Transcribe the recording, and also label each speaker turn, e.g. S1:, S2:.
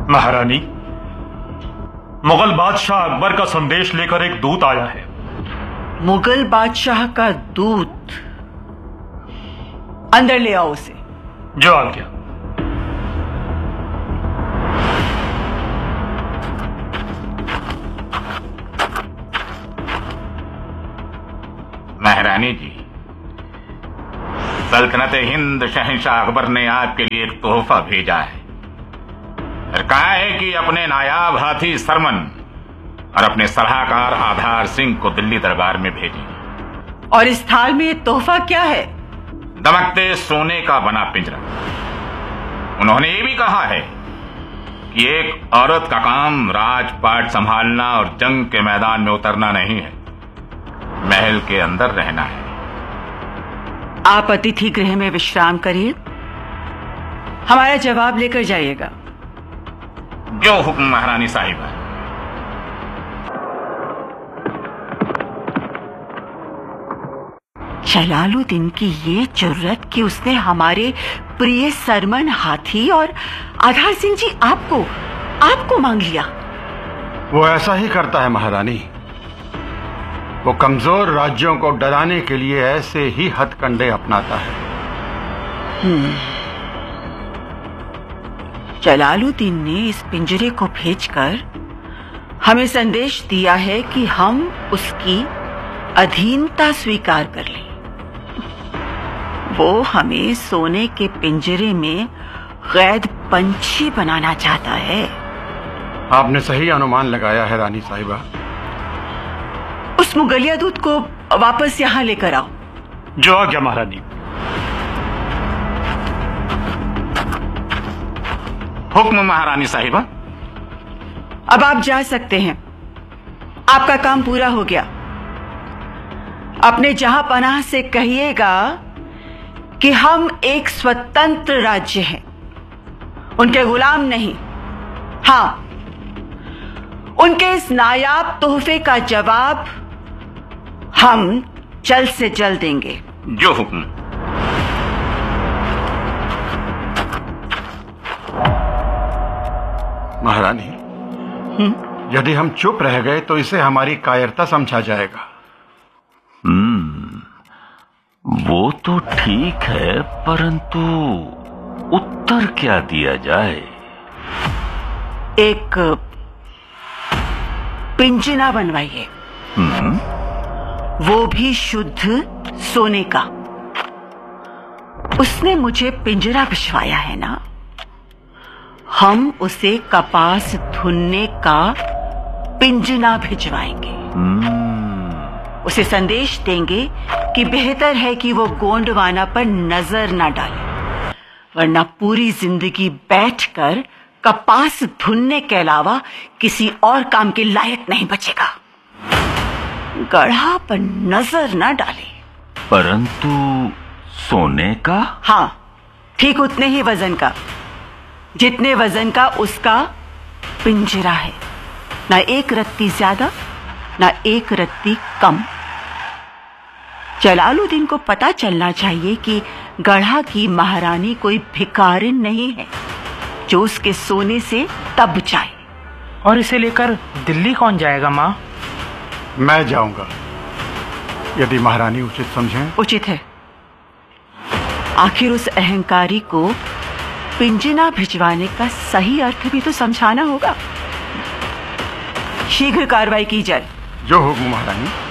S1: महारानी, मुगल बादशाह अकबर का संदेश लेकर एक दूत आया है।
S2: मुगल बादशाह का दूत? अंदर ले आओ उसे।
S1: जो आज्ञा।
S3: महारानी जी, सल्तनत हिंद शहंशाह अकबर ने आपके लिए एक तोहफा भेजा है और कहा है कि अपने नायाब हाथी सरमन और अपने सलाहकार आधार सिंह को दिल्ली दरबार में भेजें।
S2: और इस थाल में तोहफा क्या है?
S3: दमकते सोने का बना पिंजरा। उन्होंने ये भी कहा है कि एक औरत का काम राजपाट संभालना और जंग के मैदान में उतरना नहीं है, महल के अंदर रहना है।
S2: आप अतिथि गृह में विश्राम करिए, हमारा जवाब लेकर जाइएगा।
S3: जो हुक्म महारानी साहिबा।
S2: जलालुद्दीन की ये जुर्रत कि उसने हमारे प्रिय सरमन हाथी और आधार सिंह जी आपको मांग लिया।
S4: वो ऐसा ही करता है महारानी। वो कमजोर राज्यों को डराने के लिए ऐसे ही हथकंडे अपनाता है।
S2: जलालुद्दीन ने इस पिंजरे को भेजकर हमें संदेश दिया है कि हम उसकी अधीनता स्वीकार कर लें। वो हमें सोने के पिंजरे में कैद पंछी बनाना चाहता है।
S4: आपने सही अनुमान लगाया है रानी साहिबा।
S2: उस मुगलिया दूत को वापस यहां लेकर आओ।
S1: जो आज्ञा महारानी।
S3: हुक्म महारानी साहिबा।
S2: अब आप जा सकते हैं, आपका काम पूरा हो गया। अपने जहां पनाह से कहिएगा कि हम एक स्वतंत्र राज्य हैं, उनके गुलाम नहीं। हां, उनके इस नायाब तोहफे का जवाब हम जल्द से जल्द देंगे।
S3: जो हुक्म।
S4: महारानी, यदि हम चुप रह गए तो इसे हमारी कायरता समझा जाएगा।
S5: वो तो ठीक है, परंतु उत्तर क्या दिया जाए?
S2: एक पिंजना बनवाइए, वो भी शुद्ध सोने का। उसने मुझे पिंजरा भिजवाया है ना, हम उसे कपास धुनने का पिंजना भिजवाएंगे। उसे संदेश देंगे कि बेहतर है कि वो गोंडवाना पर नजर न डाले, वरना पूरी जिंदगी बैठकर कपास धुनने के अलावा किसी और काम के लायक नहीं बचेगा। गढ़ा पर नजर न डाले।
S5: परंतु सोने का?
S2: हाँ, ठीक उतने ही वजन का, जितने वजन का उसका पिंजरा है। ना एक रत्ती ज्यादा, ना एक रत्ती कम। जलालुद्दीन को पता चलना चाहिए कि गढ़ा की महारानी कोई भिखारिन नहीं है जो उसके सोने से तब जाए।
S6: और इसे लेकर दिल्ली कौन जाएगा माँ?
S4: मैं जाऊंगा, यदि महारानी उचित समझें।
S2: उचित है। आखिर उस अहंकारी को पिंजना भिजवाने का सही अर्थ भी तो समझाना होगा। शीघ्र कार्रवाई की जाए।
S4: जो हुक्म महारानी।